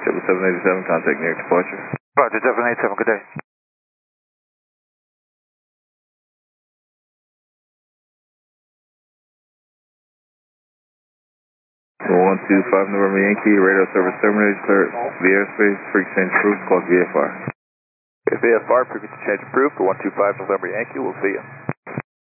7787, contact near departure. Roger, 787, good day. 125 November Yankee, radar service terminated, clear the airspace, frequency change approved, call VFR. VFR, frequency change approved for 125 November Yankee, we'll see you.